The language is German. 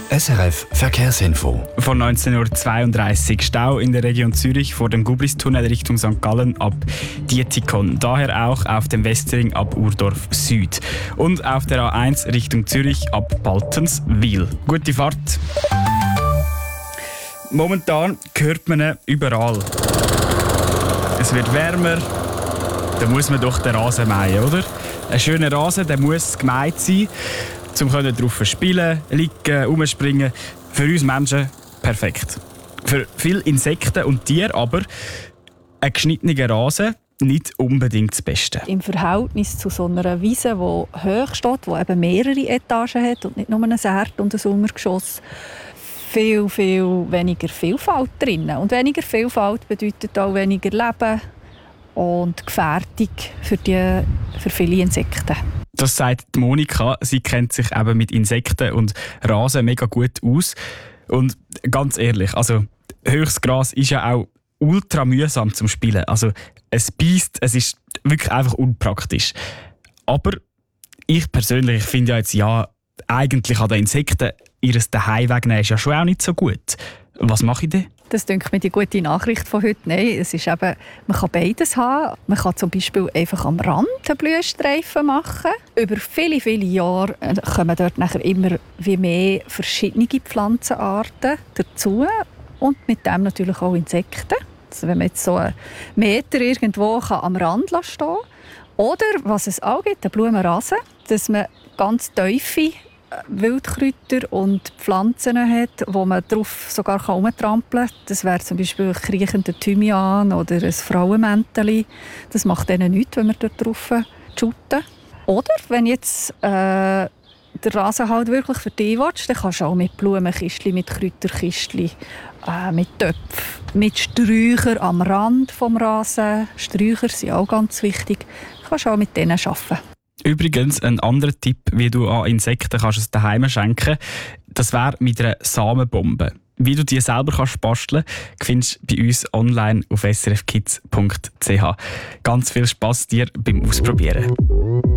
SRF Verkehrsinfo. Von 19.32 Uhr Stau in der Region Zürich vor dem Gubristunnel Richtung St. Gallen ab Dietikon. Daher auch auf dem Westring ab Urdorf Süd. Und auf der A1 Richtung Zürich ab Baltenswil. Gute Fahrt! Momentan hört man ihn überall. Es wird wärmer, da muss man doch den Rasen mähen, oder? Ein schöner Rasen, der muss gemäht sein, um drauf spielen, liegen, rumspringen. Für uns Menschen perfekt. Für viele Insekten und Tiere aber ein geschnittener Rasen nicht unbedingt das Beste. Im Verhältnis zu so einer Wiese, die hoch steht, die eben mehrere Etagen hat und nicht nur ein Erd und ein Untergeschoss, viel weniger Vielfalt drin. Und weniger Vielfalt bedeutet auch weniger Leben und Gefährdung für viele Insekten. Das sagt Monika. Sie kennt sich eben mit Insekten und Rasen mega gut aus. Und ganz ehrlich, also höchstes Gras ist ja auch ultra mühsam zum Spielen. Also es beisst, es ist wirklich einfach unpraktisch. Aber ich persönlich finde ja jetzt, eigentlich an den Insekten ihr Zuhause wegnehmen ist ja schon auch nicht so gut. Was mache ich denn? Das denke mir die gute Nachricht von heute. Nein, es ist eben, man kann beides haben. Man kann zum Beispiel einfach am Rand einen Blühstreifen machen. Über viele Jahre kommen dort nachher immer wie mehr verschiedene Pflanzenarten dazu. Und mit dem natürlich auch Insekten. Also wenn man jetzt so einen Meter irgendwo am Rand stehen kann. Oder, was es auch gibt, einen Blumenrasen, dass man ganz tiefe Wildkräuter und Pflanzen hat, wo man darauf sogar herumtrampeln kann. Das wäre zum Beispiel ein kriechender Thymian oder ein Frauenmänteli. Das macht denen nichts, wenn wir dort drauf shooten. Oder wenn jetzt der Rasen halt wirklich für dich willst, dann kannst du auch mit Blumenkistchen, mit Kräuterkistchen, mit Töpfen, mit Sträuchern am Rand des Rasen. Sträucher sind auch ganz wichtig. Du kannst auch mit denen arbeiten. Übrigens, ein anderer Tipp, wie du an Insekten kannst es daheim schenken kannst, das wäre mit einer Samenbombe. Wie du die selber kannst basteln kannst, findest du bei uns online auf srfkids.ch. Ganz viel Spass dir beim Ausprobieren.